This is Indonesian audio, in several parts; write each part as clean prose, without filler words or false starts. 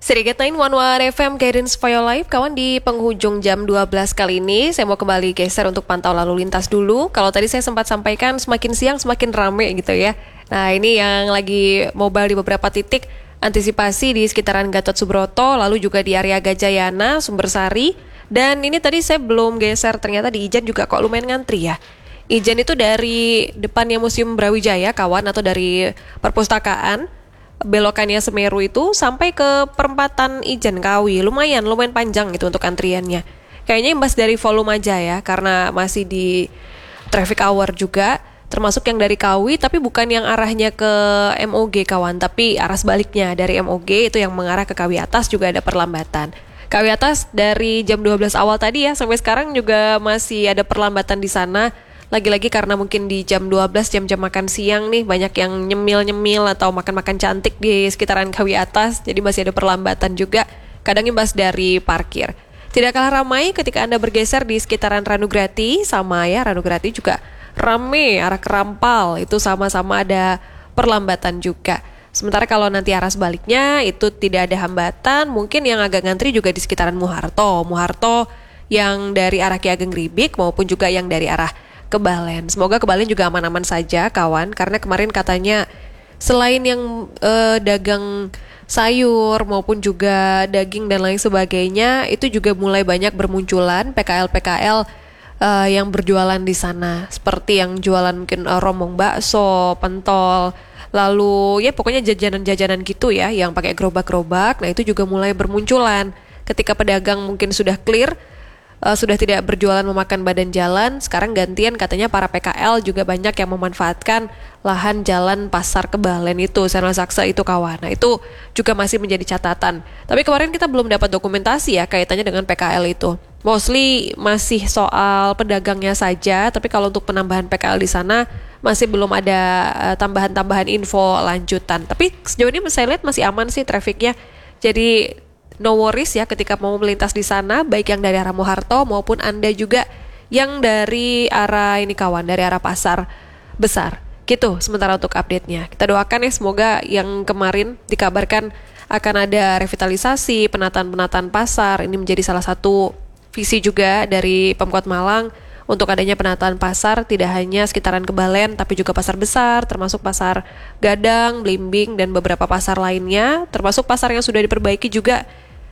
Sedikit 911 FM Guidance for Your Life. Kawan, di penghujung jam 12 kali ini saya mau kembali geser untuk pantau lalu lintas dulu. Kalau tadi saya sempat sampaikan semakin siang semakin rame gitu ya. Nah, ini yang lagi mobile di beberapa titik antisipasi di sekitaran Gatot Subroto, lalu juga di area Gajayana, Sumbersari. Dan ini tadi saya belum geser, ternyata di Ijen juga kok lumayan ngantri ya. Ijen itu dari depannya Museum Brawijaya kawan, atau dari perpustakaan, belokannya Semeru itu sampai ke perempatan Ijen Kawi. Lumayan panjang gitu untuk antriannya. Kayaknya imbas dari volume aja ya, karena masih di traffic hour juga. Termasuk yang dari Kawi, tapi bukan yang arahnya ke MOG kawan, tapi arah sebaliknya dari MOG itu yang mengarah ke Kawi Atas juga ada perlambatan. Kawi Atas dari jam 12 awal tadi ya sampai sekarang juga masih ada perlambatan di sana. Lagi-lagi karena mungkin di jam 12 jam-jam makan siang nih banyak yang nyemil-nyemil atau makan-makan cantik di sekitaran Kawi Atas, jadi masih ada perlambatan juga, kadang imbas dari parkir. Tidak kalah ramai ketika Anda bergeser di sekitaran Ranugrati, sama ya, Ranugrati juga rame, arah Kerampal itu sama-sama ada perlambatan juga. Sementara kalau nanti arah sebaliknya itu tidak ada hambatan, mungkin yang agak ngantri juga di sekitaran Muharto yang dari arah Ki Ageng Ribik maupun juga yang dari arah Kebalen. Semoga Kebalen juga aman-aman saja kawan, karena kemarin katanya selain yang dagang sayur maupun juga daging dan lain sebagainya, itu juga mulai banyak bermunculan PKL yang berjualan di sana, seperti yang jualan mungkin rombong bakso, pentol, lalu ya pokoknya jajanan-jajanan gitu ya yang pakai gerobak-gerobak. Nah itu juga mulai bermunculan ketika pedagang mungkin sudah clear, sudah tidak berjualan memakan badan jalan. Sekarang gantian katanya para PKL juga banyak yang memanfaatkan lahan jalan pasar Kebalen itu, Sena Saksa itu kawan. Nah itu juga masih menjadi catatan. Tapi kemarin kita belum dapat dokumentasi ya kaitannya dengan PKL itu. Mostly masih soal pedagangnya saja, tapi kalau untuk penambahan PKL di sana masih belum ada tambahan-tambahan info lanjutan. Tapi sejauh ini saya lihat masih aman sih trafiknya. Jadi no worries ya ketika mau melintas di sana, baik yang dari arah Muharto maupun Anda juga yang dari arah ini kawan, dari arah Pasar Besar. Gitu sementara untuk update-nya. Kita doakan ya semoga yang kemarin dikabarkan akan ada revitalisasi, penataan pasar, ini menjadi salah satu visi juga dari Pemkot Malang untuk adanya penataan pasar, tidak hanya sekitaran Kebalen tapi juga pasar besar, termasuk pasar Gadang, Blimbing dan beberapa pasar lainnya, termasuk pasar yang sudah diperbaiki juga.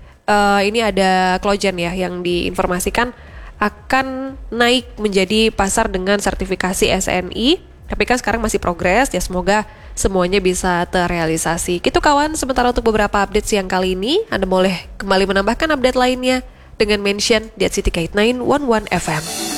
Ini ada Klojen ya yang diinformasikan akan naik menjadi pasar dengan sertifikasi SNI, tapi kan sekarang masih progres ya, semoga semuanya bisa terrealisasi. Gitu kawan, sementara untuk beberapa update siang kali ini, Anda boleh kembali menambahkan update lainnya dengan mention di @citikait911 FM.